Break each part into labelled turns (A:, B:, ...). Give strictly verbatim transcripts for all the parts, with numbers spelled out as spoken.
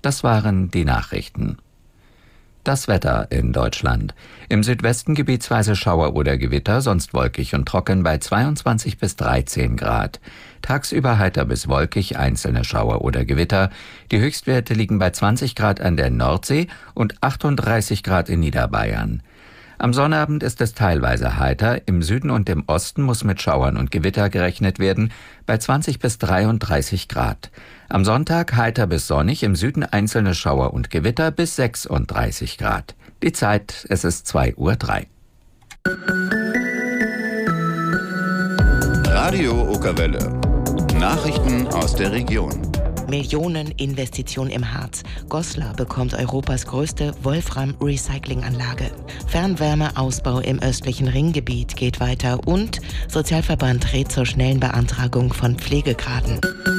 A: Das waren die Nachrichten. Das Wetter in Deutschland. Im Südwesten gebietsweise Schauer oder Gewitter, sonst wolkig und trocken bei zweiundzwanzig bis dreizehn Grad. Tagsüber heiter bis wolkig, einzelne Schauer oder Gewitter. Die Höchstwerte liegen bei zwanzig Grad an der Nordsee und achtunddreißig Grad in Niederbayern. Am Sonnabend ist es teilweise heiter, im Süden und im Osten muss mit Schauern und Gewitter gerechnet werden, bei zwanzig bis dreiunddreißig Grad. Am Sonntag heiter bis sonnig, im Süden einzelne Schauer und Gewitter bis sechsunddreißig Grad. Die Zeit, es ist zwei Uhr drei.
B: Radio Okerwelle. Nachrichten aus der Region.
C: Millioneninvestition im Harz. Goslar bekommt Europas größte Wolfram-Recyclinganlage. Fernwärmeausbau im östlichen Ringgebiet geht weiter und Sozialverband rät zur schnellen Beantragung von Pflegegraden.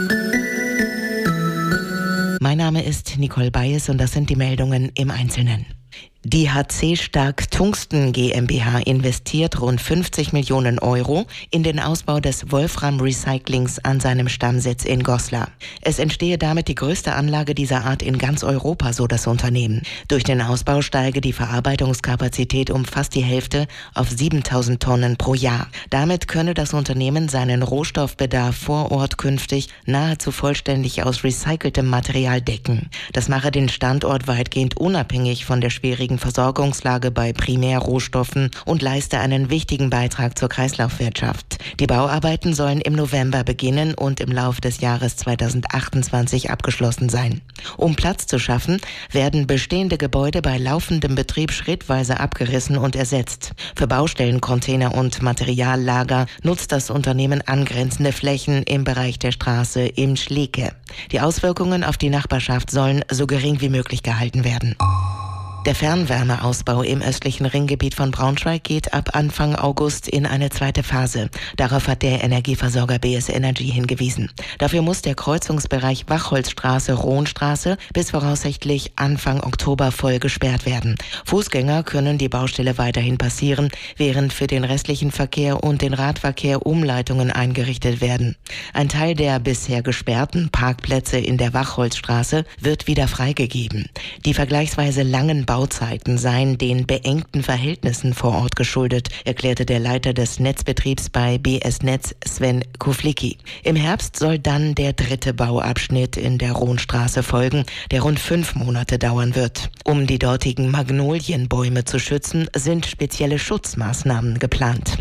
C: Mein Name ist Nicole Bayes und das sind die Meldungen im Einzelnen. Die H C Stark Tungsten GmbH investiert rund fünfzig Millionen Euro in den Ausbau des Wolfram-Recyclings an seinem Stammsitz in Goslar. Es entstehe damit die größte Anlage dieser Art in ganz Europa, so das Unternehmen. Durch den Ausbau steige die Verarbeitungskapazität um fast die Hälfte auf siebentausend Tonnen pro Jahr. Damit könne das Unternehmen seinen Rohstoffbedarf vor Ort künftig nahezu vollständig aus recyceltem Material decken. Das mache den Standort weitgehend unabhängig von der schwierigen Versorgungslage bei Primärrohstoffen und leiste einen wichtigen Beitrag zur Kreislaufwirtschaft. Die Bauarbeiten sollen im November beginnen und im Laufe des Jahres zweitausendachtundzwanzig abgeschlossen sein. Um Platz zu schaffen, werden bestehende Gebäude bei laufendem Betrieb schrittweise abgerissen und ersetzt. Für Baustellen, Container und Materiallager nutzt das Unternehmen angrenzende Flächen im Bereich der Straße im Schlieke. Die Auswirkungen auf die Nachbarschaft sollen so gering wie möglich gehalten werden. Der Fernwärmeausbau im östlichen Ringgebiet von Braunschweig geht ab Anfang August in eine zweite Phase. Darauf hat der Energieversorger B S Energy hingewiesen. Dafür muss der Kreuzungsbereich Wachholzstraße-Rohnstraße bis voraussichtlich Anfang Oktober voll gesperrt werden. Fußgänger können die Baustelle weiterhin passieren, während für den restlichen Verkehr und den Radverkehr Umleitungen eingerichtet werden. Ein Teil der bisher gesperrten Parkplätze in der Wachholzstraße wird wieder freigegeben. Die vergleichsweise langen Bauzeiten seien den beengten Verhältnissen vor Ort geschuldet, erklärte der Leiter des Netzbetriebs bei B S Netz, Sven Kuflicki. Im Herbst soll dann der dritte Bauabschnitt in der Rohnstraße folgen, der rund fünf Monate dauern wird. Um die dortigen Magnolienbäume zu schützen, sind spezielle Schutzmaßnahmen geplant.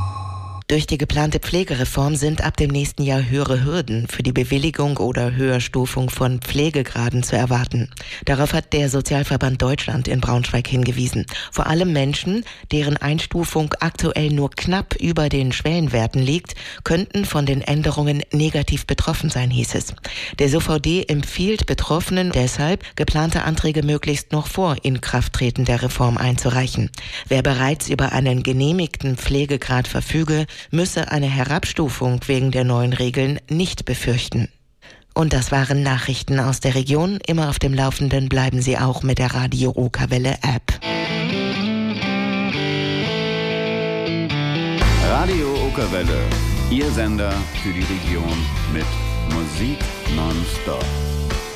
C: Durch die geplante Pflegereform sind ab dem nächsten Jahr höhere Hürden für die Bewilligung oder Höherstufung von Pflegegraden zu erwarten. Darauf hat der Sozialverband Deutschland in Braunschweig hingewiesen. Vor allem Menschen, deren Einstufung aktuell nur knapp über den Schwellenwerten liegt, könnten von den Änderungen negativ betroffen sein, hieß es. Der S O V D empfiehlt Betroffenen deshalb, geplante Anträge möglichst noch vor Inkrafttreten der Reform einzureichen. Wer bereits über einen genehmigten Pflegegrad verfüge, müsse eine Herabstufung wegen der neuen Regeln nicht befürchten. Und das waren Nachrichten aus der Region. Immer auf dem Laufenden bleiben Sie auch mit der Radio Okerwelle App.
B: Radio Okerwelle, Ihr Sender für die Region mit Musik nonstop.